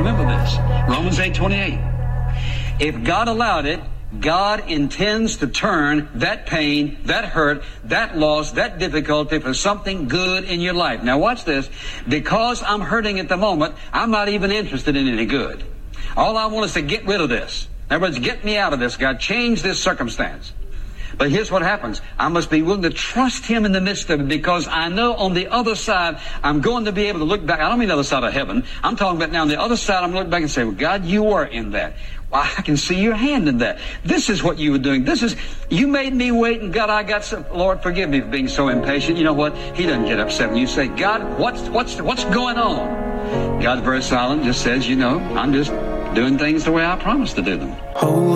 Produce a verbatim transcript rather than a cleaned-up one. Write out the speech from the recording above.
remember this. Romans eight twenty-eight. If God allowed it, God intends to turn that pain, that hurt, that loss, that difficulty for something good in your life. Now watch this. Because I'm hurting at the moment, I'm not even interested in any good. All I want is to get rid of this. In other words, get me out of this, God. Change this circumstance. But here's what happens. I must be willing to trust Him in the midst of it, because I know on the other side, I'm going to be able to look back. I don't mean the other side of heaven. I'm talking about now on the other side, I'm going to look back and say, well, God, you were in that. Well, I can see your hand in that. This is what you were doing. This is, you made me wait, and God, I got some, Lord, forgive me for being so impatient. You know what? He doesn't get upset when you say, God, what's, what's, what's going on? God's very silent, just says, you know, I'm just doing things the way I promised to do them.